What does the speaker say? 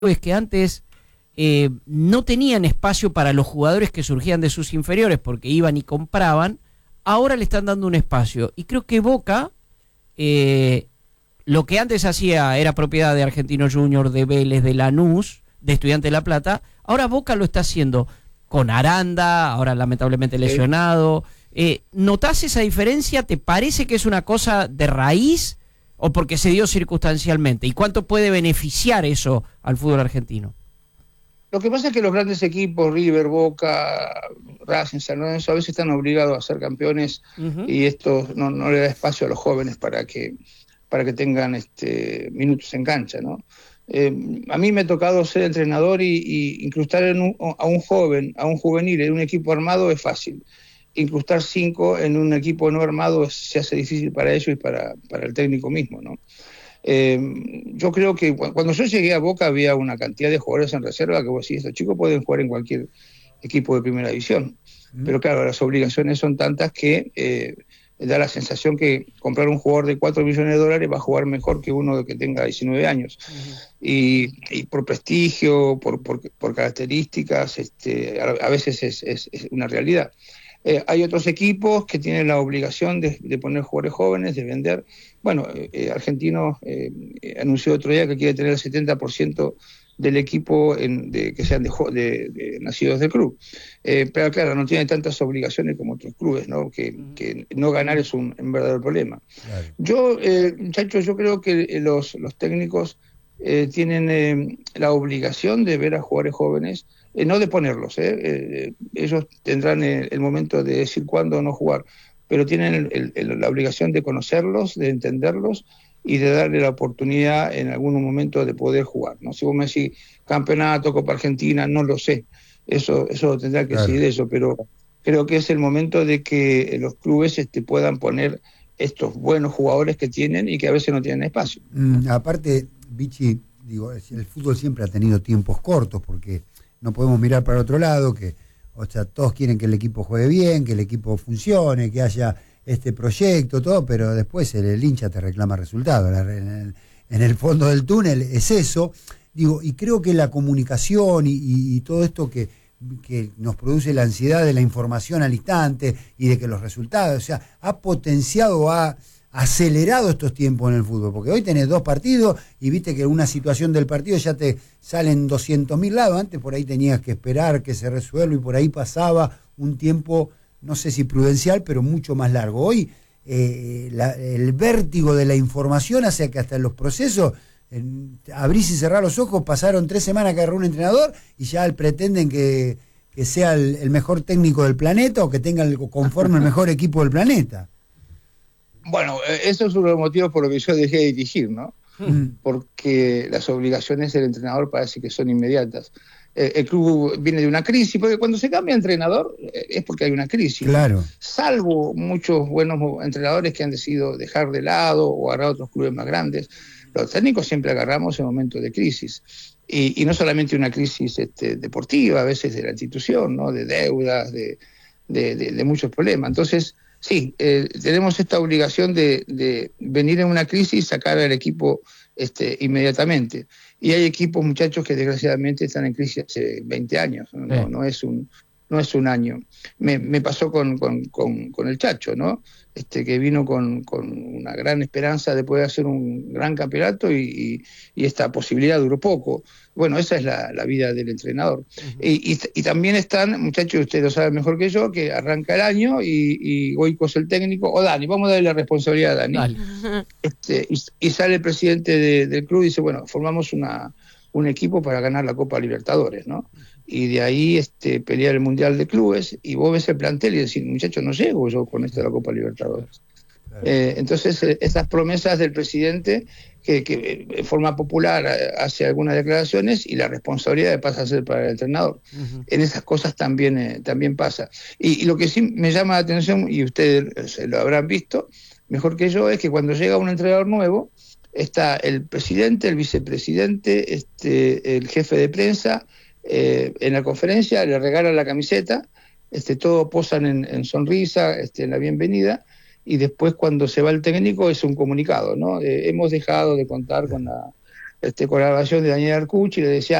es que antes no tenían espacio para los jugadores que surgían de sus inferiores porque iban y compraban, ahora le están dando un espacio. Y creo que Boca, lo que antes hacía era propiedad de Argentinos Juniors, de Vélez, de Lanús, de Estudiantes de La Plata, ahora Boca lo está haciendo con Aranda, ahora lamentablemente lesionado. ¿Notás esa diferencia? ¿Te parece que es una cosa de raíz o porque se dio circunstancialmente? ¿Y cuánto puede beneficiar eso al fútbol argentino? Lo que pasa es que los grandes equipos, River, Boca, Racing, San Lorenzo, a veces están obligados a ser campeones y esto no le da espacio a los jóvenes para que tengan minutos en cancha, ¿no? A mí me ha tocado ser entrenador y incrustar a un joven, a un juvenil en un equipo armado es fácil. Incrustar 5 en un equipo no armado se hace difícil para ellos y para el técnico mismo, ¿no? Yo creo que cuando yo llegué a Boca había una cantidad de jugadores en reserva que vos decís, estos chicos pueden jugar en cualquier equipo de primera división. Pero claro, las obligaciones son tantas que da la sensación que comprar un jugador de $4 millones va a jugar mejor que uno que tenga 19 años. Y por prestigio, por características, a veces es una realidad. Hay otros equipos que tienen la obligación de poner jugadores jóvenes, de vender. Bueno, Argentino anunció otro día que quiere tener el 70% del equipo que sean de nacidos del club. Pero claro, no tiene tantas obligaciones como otros clubes, ¿no? Que no ganar es un verdadero problema. Claro. Yo, muchachos, yo creo que los técnicos tienen la obligación de ver a jugadores jóvenes, no de ponerlos, ellos tendrán el momento de decir cuándo o no jugar, pero tienen la obligación de conocerlos, de entenderlos y de darle la oportunidad en algún momento de poder jugar, ¿no? Si vos me decís campeonato, Copa Argentina, no lo sé, eso tendrá que seguir eso, pero creo que es el momento de que los clubes puedan poner estos buenos jugadores que tienen y que a veces no tienen espacio. Aparte, Vichy, digo, el fútbol siempre ha tenido tiempos cortos porque no podemos mirar para otro lado, o sea, todos quieren que el equipo juegue bien, que el equipo funcione, que haya este proyecto, todo, pero después el hincha te reclama resultados. En el fondo del túnel es eso. Digo, y creo que la comunicación y todo esto que nos produce la ansiedad de la información al instante y de que los resultados, o sea, ha potenciado, ha acelerado estos tiempos en el fútbol, porque hoy tenés 2 partidos y viste que una situación del partido ya te salen 200.000 lados. Antes por ahí tenías que esperar que se resuelva y por ahí pasaba un tiempo, no sé si prudencial, pero mucho más largo. Hoy el vértigo de la información hace que hasta en los procesos abrís y cerrás los ojos, pasaron 3 semanas que agarró un entrenador y ya pretenden que sea el mejor técnico del planeta o que conforme el mejor equipo del planeta. Bueno, eso es uno de los motivos por los que yo dejé de dirigir, ¿no? Porque las obligaciones del entrenador parece que son inmediatas. El club viene de una crisis, porque cuando se cambia de entrenador es porque hay una crisis. Claro. Salvo muchos buenos entrenadores que han decidido dejar de lado o agarrar a otros clubes más grandes. Los técnicos siempre agarramos en momentos de crisis. Y no solamente una crisis deportiva, a veces de la institución, ¿no? De deudas, de muchos problemas. Entonces, sí, tenemos esta obligación de venir en una crisis y sacar al equipo inmediatamente. Y hay equipos, muchachos, que desgraciadamente están en crisis hace 20 años, no es un año. Me pasó con el Chacho, ¿no? Que vino con una gran esperanza de poder hacer un gran campeonato y esta posibilidad duró poco. Bueno, esa es la vida del entrenador. Y también están, muchachos, ustedes lo saben mejor que yo, que arranca el año y Goico es el técnico, o Dani, vamos a darle la responsabilidad a Dani. Y sale el presidente del club y dice, bueno, formamos un equipo para ganar la Copa Libertadores, ¿no? Y de ahí pelear el Mundial de Clubes, y vos ves el plantel y decís, muchachos, no llego yo con esto de la Copa Libertadores. Claro. Entonces, estas promesas del presidente que forma popular hace algunas declaraciones y la responsabilidad pasa a ser para el entrenador. En esas cosas también pasa. Y lo que sí me llama la atención, y ustedes se lo habrán visto mejor que yo, es que cuando llega un entrenador nuevo, está el presidente, el vicepresidente, el jefe de prensa, en la conferencia le regalan la camiseta, todos posan en sonrisa, en la bienvenida, y después cuando se va el técnico es un comunicado, ¿no? Hemos dejado de contar con colaboración de Daniel Arcucci, le decía,